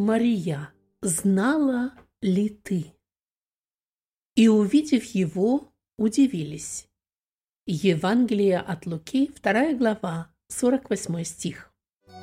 Мария, знала ли ты? И, увидев его, удивились. Евангелие от Луки, 2 глава, 48 стих.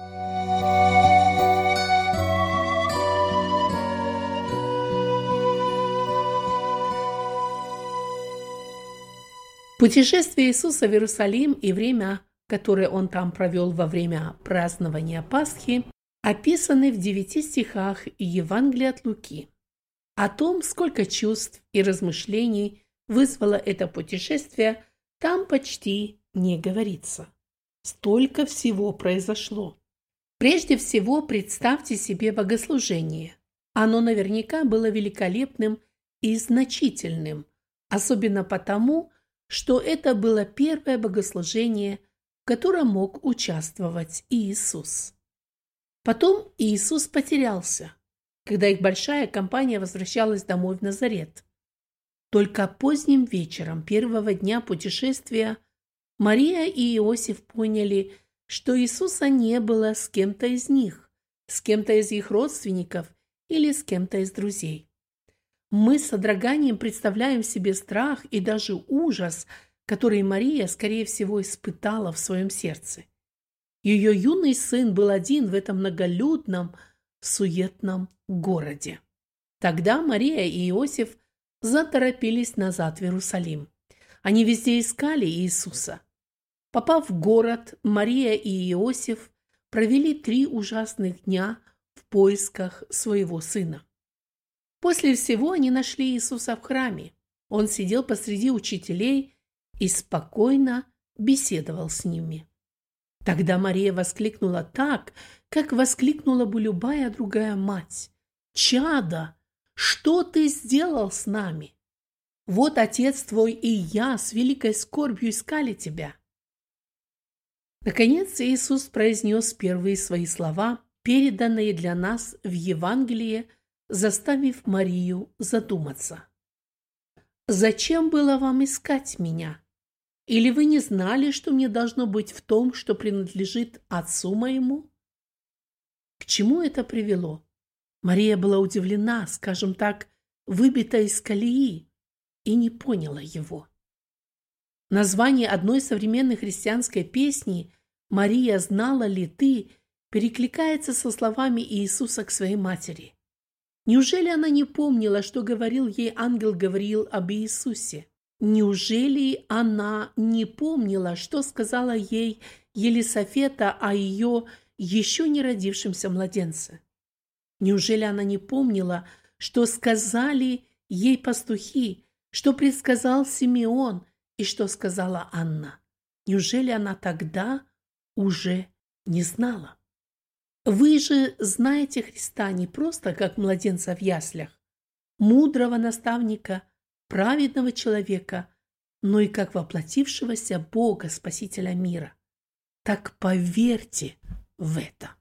Путешествие Иисуса в Иерусалим и время, которое он там провел во время празднования Пасхи, описаны в 9 стихах Евангелия от Луки. О том, сколько чувств и размышлений вызвало это путешествие, там почти не говорится. Столько всего произошло. Прежде всего, представьте себе богослужение. Оно наверняка было великолепным и значительным, особенно потому, что это было первое богослужение, в котором мог участвовать Иисус. Потом Иисус потерялся, когда их большая компания возвращалась домой в Назарет. Только поздним вечером первого дня путешествия Мария и Иосиф поняли, что Иисуса не было с кем-то из них, с кем-то из их родственников или с кем-то из друзей. Мы с содроганием представляем себе страх и даже ужас, который Мария, скорее всего, испытала в своем сердце. Ее юный сын был один в этом многолюдном, суетном городе. Тогда Мария и Иосиф заторопились назад в Иерусалим. Они везде искали Иисуса. Попав в город, Мария и Иосиф провели 3 ужасных дня в поисках своего сына. После всего они нашли Иисуса в храме. Он сидел посреди учителей и спокойно беседовал с ними. Тогда Мария воскликнула так, как воскликнула бы любая другая мать. «Чадо, что ты сделал с нами? Вот отец твой и я с великой скорбью искали тебя». Наконец Иисус произнес первые свои слова, переданные для нас в Евангелии, заставив Марию задуматься. «Зачем было вам искать меня? Или вы не знали, что мне должно быть в том, что принадлежит отцу моему?» К чему это привело? Мария была удивлена, скажем так, выбита из колеи, и не поняла его. Название одной современной христианской песни «Мария, знала ли ты?» перекликается со словами Иисуса к своей матери. Неужели она не помнила, что говорил ей ангел Гавриил об Иисусе? Неужели она не помнила, что сказала ей Елисавета о ее еще не родившемся младенце? Неужели она не помнила, что сказали ей пастухи, что предсказал Симеон и что сказала Анна? Неужели она тогда уже не знала? Вы же знаете Христа не просто как младенца в яслях, мудрого наставника, праведного человека, но и как воплотившегося Бога, Спасителя мира. Так поверьте в это.